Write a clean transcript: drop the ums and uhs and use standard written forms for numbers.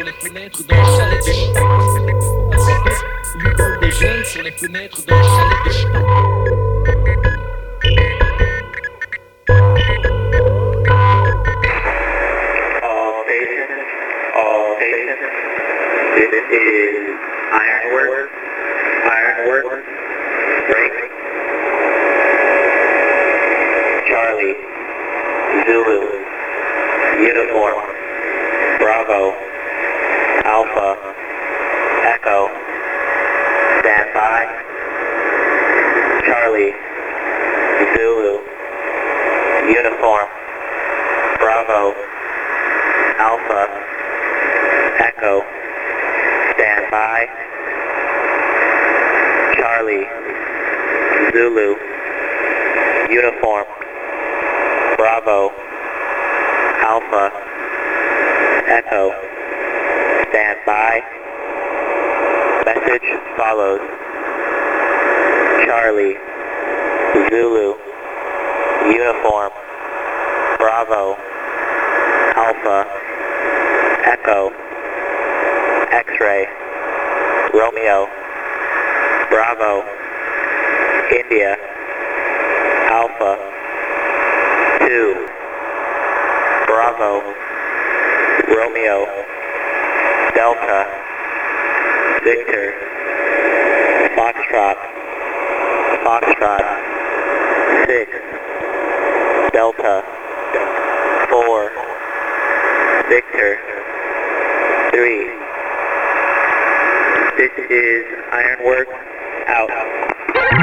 sur les fenêtres dans le chalet de l'idole des jeunes sur les fenêtres dans le chalet de All stations, this is Ironworks, break. Charlie, Zulu, uniform, Bravo, Alpha, Echo, stand by. Charlie, Zulu, uniform, Bravo, Alpha, Echo, stand by. Charlie, Zulu, uniform, Bravo, Alpha, Echo, stand by. Message follows. Charlie, Zulu, uniform, Bravo, Alpha, Echo, X-ray, Romeo, Bravo, India, Alpha, 2, Bravo, Romeo, Delta, Victor, Foxtrot, 6, Delta, 4, Victor, 3. This is Ironworks, out.